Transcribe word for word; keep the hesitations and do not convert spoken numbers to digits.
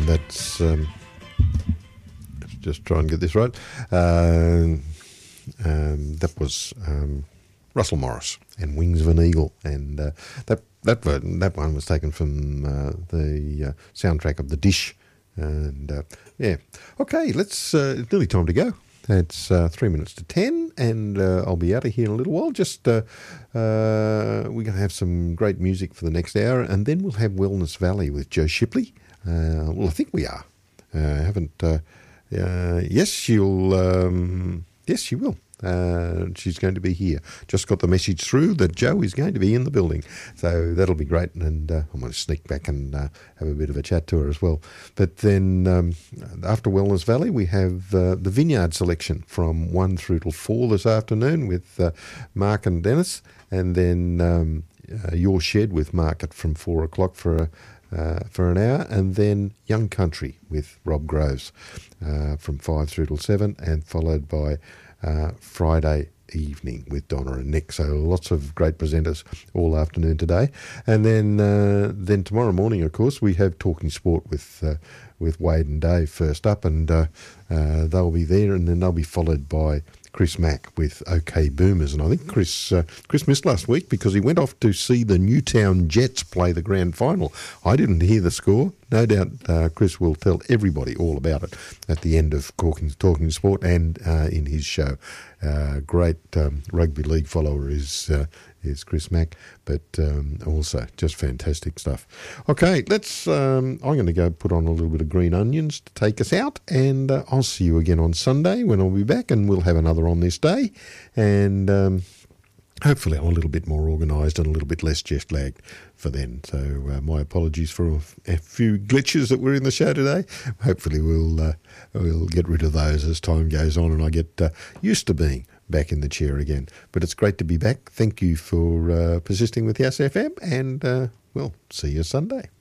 that's um, let's just try and get this right. Uh, um, that was um, Russell Morris and Wings of an Eagle, and uh, that that that one was taken from uh, the uh, soundtrack of The Dish. And uh, yeah, okay, let's. Uh, it's nearly time to go. It's uh, three minutes to ten, and uh, I'll be out of here in a little while. Just uh, uh, we're going to have some great music for the next hour, and then we'll have Wellness Valley with Joe Shipley. Uh, well, I think we are. Uh, haven't? Uh, uh, yes, she'll. Um, yes, she will. Uh, she's going to be here. Just got the message through that Joe is going to be in the building, so that'll be great. And uh, I'm going to sneak back and uh, have a bit of a chat to her as well. But then um, after Wellness Valley, we have uh, the Vineyard selection from one through till four this afternoon with uh, Mark and Dennis, and then um, uh, Your Shed with Mark from four o'clock for a Uh, for an hour, and then Young Country with Rob Groves uh, from five through till seven, and followed by uh, Friday evening with Donna and Nick. So lots of great presenters all afternoon today, and then uh, then tomorrow morning, of course, we have Talking Sport with uh, with Wade and Dave first up, and uh, uh, they'll be there, and then they'll be followed by Chris Mack with OK Boomers. And I think Chris uh, Chris missed last week because he went off to see the Newtown Jets play the grand final. I didn't hear the score. No doubt uh, Chris will tell everybody all about it at the end of Talking, Talking Sport and uh, in his show. Uh, great um, rugby league follower is uh, is Chris Mack, but um, also just fantastic stuff. Okay, let's. Um, I'm going to go put on a little bit of Green Onions to take us out, and uh, I'll see you again on Sunday when I'll be back, and we'll have another on this day, and um, hopefully I'm a little bit more organised and a little bit less jet lagged for then. So uh, my apologies for a, a few glitches that were in the show today. Hopefully we'll uh, we'll get rid of those as time goes on, and I get uh, used to being back in the chair again. But it's great to be back. Thank you for uh, persisting with Yes F M, and uh, we'll see you Sunday.